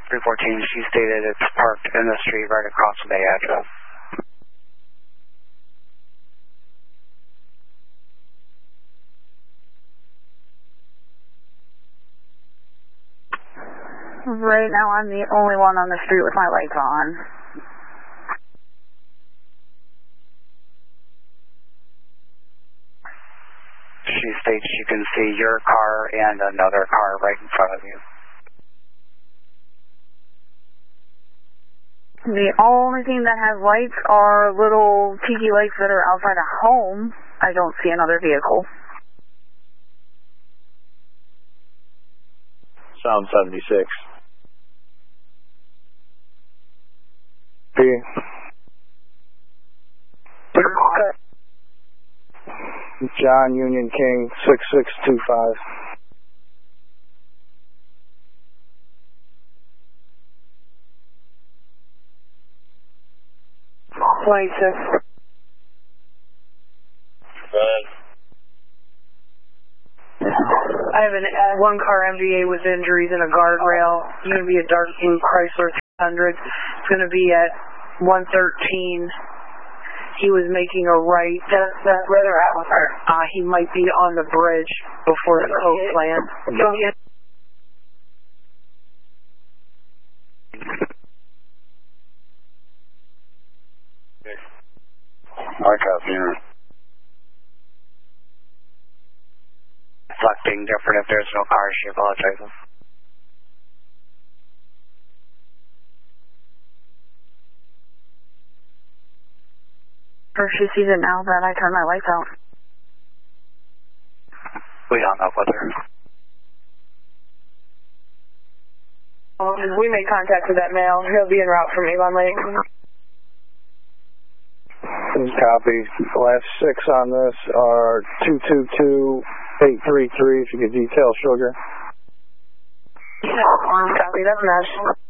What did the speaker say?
314, she stated it's parked in the street right across from the address. Right now I'm the only one on the street with my lights on. She states you can see your car and another car right in front of you. The only thing that has lights are little tiki lights that are outside of home. I don't see another vehicle. Sound 76. P. John Union King 6625. Light 6. I have one car MVA with injuries and a guardrail. It's going to be a dark blue Chrysler 300. It's going to be at 113. He was making a right. Where they're at? He might be on the bridge before the coast lands. I copy you. Reflecting different if there's no car, she apologizes. Or she sees it now that I turn my lights out. We hung up with her. We made contact with that male. He'll be en route from Avon Lake. Copy. The last 6 on this are 222833. If you could detail Sugar. Copy. That's a match.